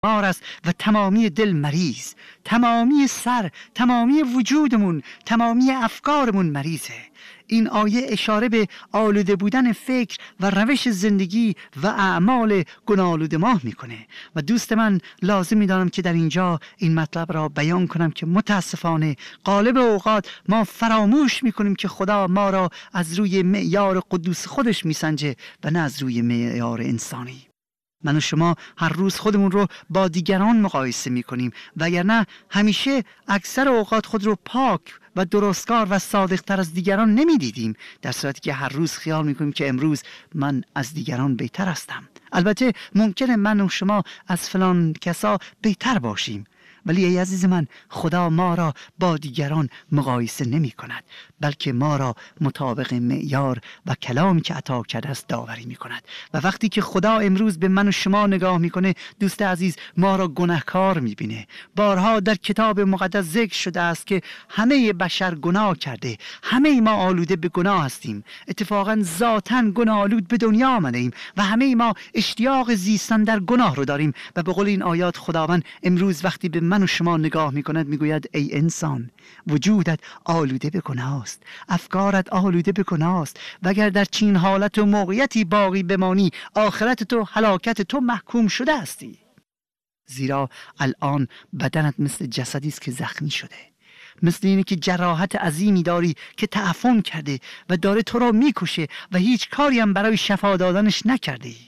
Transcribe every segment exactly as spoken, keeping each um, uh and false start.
مار است و تمامی دل مریض، تمامی سر، تمامی وجودمون، تمامی افکارمون مریضه. این آیه اشاره به آلوده بودن فکر و روش زندگی و اعمال گناه‌آلود ما میکنه و دوست من لازم میدانم که در اینجا این مطلب را بیان کنم که متاسفانه غالب اوقات ما فراموش میکنیم که خدا ما را از روی معیار قدوس خودش میسنجه و نه از روی معیار انسانی. من و شما هر روز خودمون رو با دیگران مقایسه میکنیم وگرنه همیشه اکثر اوقات خود رو پاک و درستکار و صادقتر از دیگران نمیدیدیم، در صورتی که هر روز خیال میکنیم که امروز من از دیگران بهتر هستم. البته ممکنه من و شما از فلان کسا بهتر باشیم، ولی ای عزیز من، خدا ما را با دیگران مقایسه نمی کند، بلکه ما را مطابق معیار و کلامی که عطا کرده است داوری می کند. و وقتی که خدا امروز به من و شما نگاه می کنه، دوست عزیز، ما را گناهکار می بینه. بارها در کتاب مقدس ذکر شده است که همه بشر گناه کرده، همه ما آلوده به گناه هستیم. اتفاقا ذاتاً گناه آلود به دنیا آمده ایم و همه ما اشتیاق زیستن در گناه رو داریم. و به قول این آیات خداوند امروز وقتی به من و شما نگاه میکند میگوید ای انسان، وجودت آلوده به گناه است، افکارت آلوده به گناه است و اگر در چین حالت و موقعیتی باقی بمانی، آخرت تو، هلاکت تو محکوم شده استی. زیرا الان بدنت مثل جسدی است که زخمی شده، مثل اینه که جراحت عظیمی داری که تعفن کرده و داره تو را میکشه و هیچ کاری هم برای شفا دادنش نکرده ای.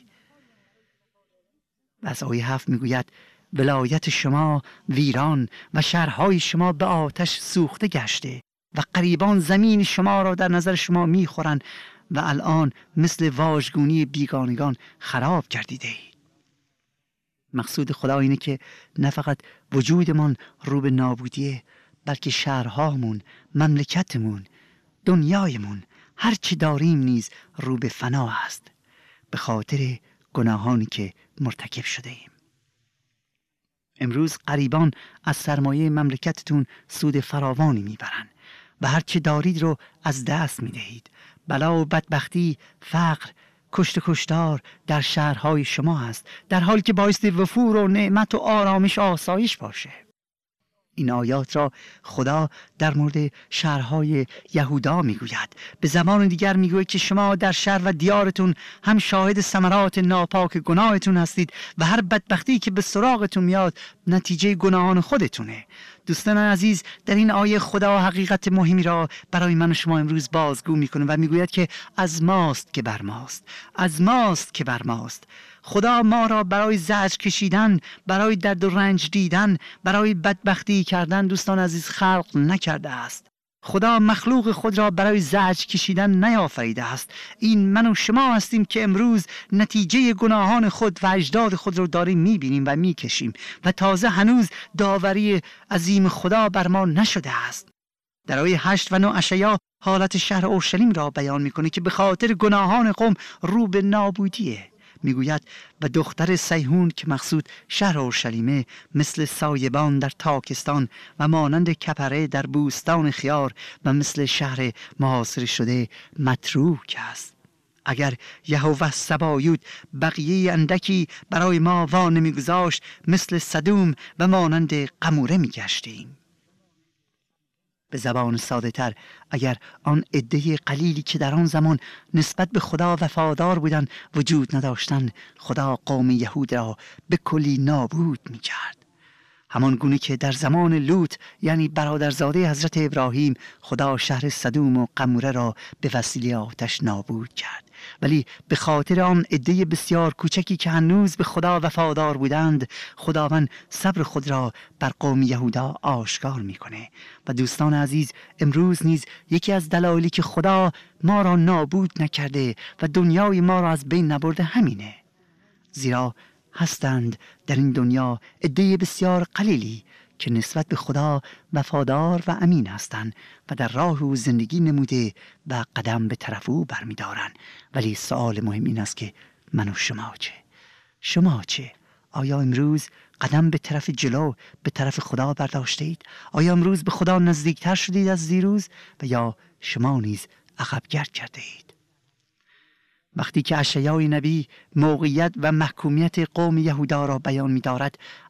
و از آیه هفت میگوید ولایت شما ویران و شهرهای شما به آتش سوخته گشته و غریبان زمین شما را در نظر شما میخورند و الان مثل واژگونی بیگانگان خراب گردیده اید. مقصود خدا اینه که نه فقط وجودمان رو به نابودیه، بلکه شهرهامون، مملکتمون، دنیایمون، هر چی داریم نیز رو به فنا است به خاطر گناهانی که مرتکب شده ایم. امروز غریبان از سرمایه مملکتتون سود فراوانی میبرند و هر چه دارید رو از دست میدهید. بلا و بدبختی، فقر، کشت کشتار در شهرهای شما هست، در حالی که باعث وفور و نعمت و آرامش و آسایش باشه. این آیات را خدا در مورد شهرهای یهودا میگوید. به زبان دیگر میگوید که شما در شهر و دیارتون هم شاهد ثمرات ناپاک گناهتون هستید و هر بدبختی که به سراغتون میاد نتیجه گناهان خودتونه. دوستان عزیز، در این آیه خدا حقیقت مهمی را برای من و شما امروز بازگو میکنه و میگوید که از ماست که بر ماست، از ماست که بر ماست. خدا ما را برای زجر کشیدن، برای درد و رنج دیدن، برای بدبختی کردن دوستان عزیز خلق نکرده است. خدا مخلوق خود را برای زجر کشیدن نیافریده است. این من و شما هستیم که امروز نتیجه گناهان خود و اجداد خود را داریم میبینیم و میکشیم و تازه هنوز داوری عظیم خدا بر ما نشده است. در آیه هشت و نه اشعیا حالت شهر اورشلیم را بیان میکنه که به خاطر گناهان قوم رو به نابودیه. میگوید و دختر سیهون که مقصود شهر اورشلیمه مثل سایبان در تاکستان و مانند کپره در بوستان خیار و مثل شهر محاصره شده متروک است. اگر یهوه سبایوت بقیه اندکی برای ما وا نمیگذاشت، مثل سدوم و مانند قموره میگشتیم. به زبان ساده تر، اگر آن عده قلیلی که در آن زمان نسبت به خدا وفادار بودند وجود نداشتند، خدا قوم یهود را به کلی نابود می کرد. همان گونه که در زمان لوط یعنی برادرزاده حضرت ابراهیم خدا شهر سدوم و قموره را به وسیله آتش نابود کرد، ولی به خاطر آن عده بسیار کوچکی که هنوز به خدا وفادار بودند خداوند صبر خود را بر قوم یهودا آشکار میکنه. و دوستان عزیز، امروز نیز یکی از دلایلی که خدا ما را نابود نکرده و دنیای ما را از بین نبرده همینه. زیرا هستند در این دنیا عده بسیار قلیلی که نسبت به خدا وفادار و امین هستند و در راه او زندگی نموده و قدم به طرف او برمی‌دارند. ولی سوال مهم این است که من و شما چه؟ شما چه؟ آیا امروز قدم به طرف جلو به طرف خدا برداشته اید؟ آیا امروز به خدا نزدیکتر شدید از دیروز و یا شما نیز عقب‌گرد کرده اید؟ وقتی که اشعیا نبی موقعیت و محکومیت قوم یهودا را بیان می دارد،